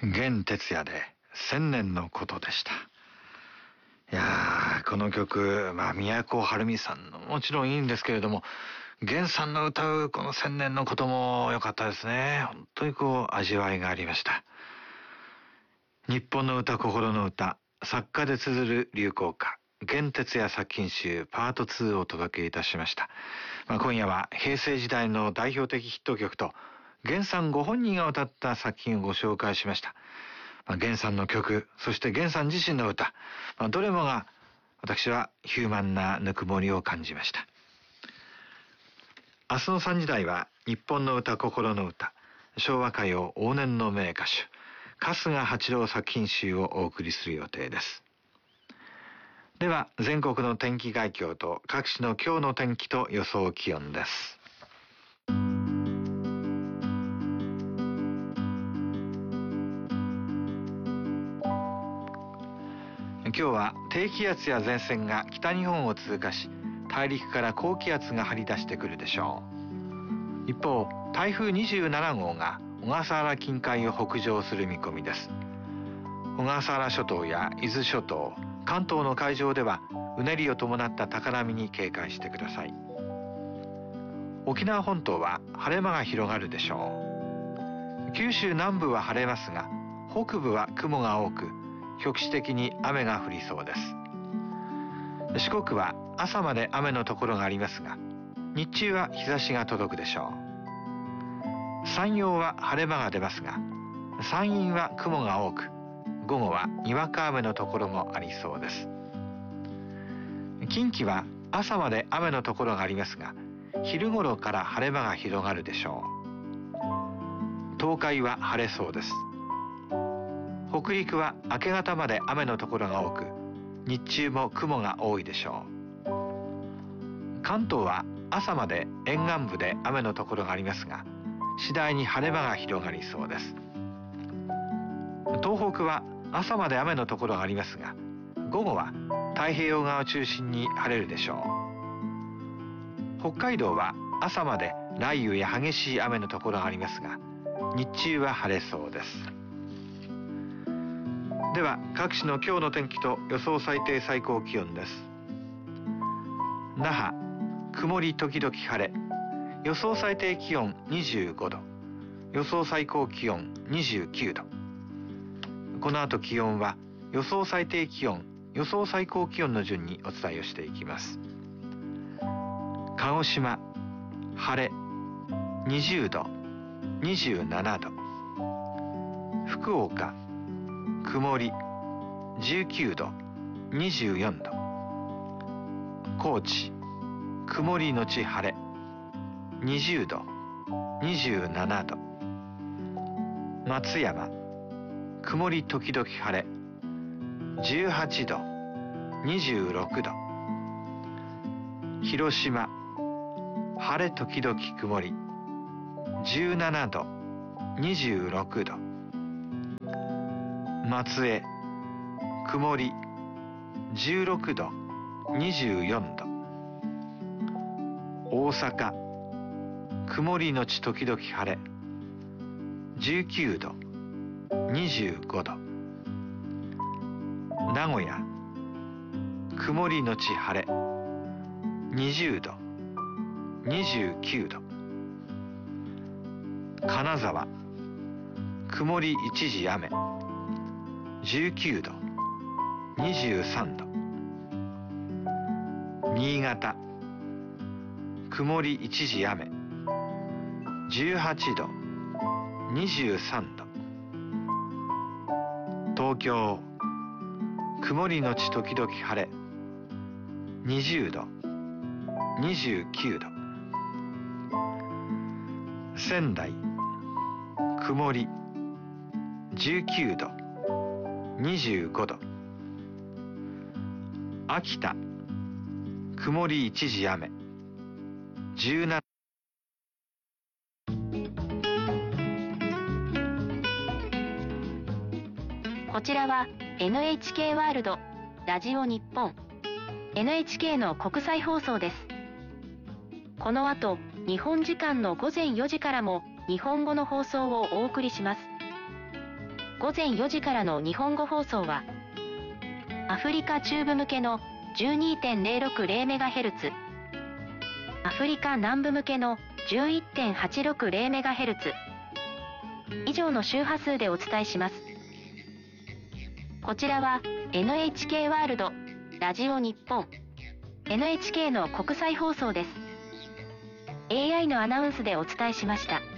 弦哲也で千年のことでした。いやー、この曲、都はるみさんのもちろんいいんですけれども、弦さんの歌うこの千年のことも良かったですね。本当に味わいがありました。日本の歌、心の歌、作家で綴る流行歌、弦哲也作品集パート2をお届けいたしました。今夜は平成時代の代表的ヒット曲と弦さんご本人が歌った作品をご紹介しました。弦さんの曲、そして弦さん自身の歌、どれもが私はヒューマンなぬくもりを感じました。明日の3時台は日本の歌、心の歌、昭和歌謡往年の名歌手、春日八郎作品集をお送りする予定です。では全国の天気概況と各地の今日の天気と予想気温です。今日は低気圧や前線が北日本を通過し、大陸から高気圧が張り出してくるでしょう。一方、台風27号が小笠原近海を北上する見込みです。小笠原諸島や伊豆諸島、関東の海上ではうねりを伴った高波に警戒してください。沖縄本島は晴れ間が広がるでしょう。九州南部は晴れますが、北部は雲が多く局地的に雨が降りそうです。四国は朝まで雨のところがありますが、日中は日差しが届くでしょう。山陽は晴れ間が出ますが、山陰は雲が多く、午後はにわか雨のところもありそうです。近畿は朝まで雨のところがありますが、昼頃から晴れ間が広がるでしょう。東海は晴れそうです。北陸は明け方まで雨のところが多く、日中も雲が多いでしょう。関東は朝まで沿岸部で雨のところがありますが、次第に晴れ間が広がりそうです。東北は朝まで雨のところがありますが、午後は太平洋側を中心に晴れるでしょう。北海道は朝まで雷雨や激しい雨のところがありますが、日中は晴れそうです。では各地の今日の天気と予想最低最高気温です。那覇、曇り時々晴れ、予想最低気温25度、予想最高気温29度。この後気温は予想最低気温、予想最高気温の順にお伝えをしていきます。鹿児島、晴れ、20度、27度。福岡、曇り、19度、24度。高知、曇りのち晴れ、20度、27度。松山、曇り時々晴れ、18度、26度。広島、晴れ時々曇り、17度、26度。松江、曇り、16度、24度。大阪、曇りのち時々晴れ、19度、25度。名古屋、曇りのち晴れ、20度、29度。金沢、曇り一時雨、19度、23度。新潟、曇り一時雨、18度、23度。東京、曇りのち時々晴れ、20度、29度。仙台、曇り、19度、25度。秋田、曇り一時雨、17度。 こちらは NHK ワールドラジオ日本 NHK の国際放送です。この後、日本時間の午前4時からも日本語の放送をお送りします。 午前4時からの日本語放送は、アフリカ中部向けの 12.060MHz、アフリカ南部向けの 11.860MHz 以上の周波数でお伝えします。こちらは NHK ワールド、ラジオ日本、NHK の国際放送です。AI のアナウンスでお伝えしました。